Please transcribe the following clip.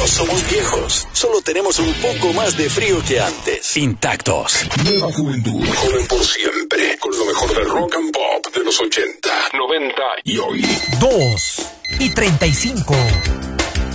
No somos viejos, solo tenemos un poco más de frío que antes. Intactos. Nueva juventud, joven por siempre, con lo mejor del rock and pop de los 80, 90 y hoy. 2:35.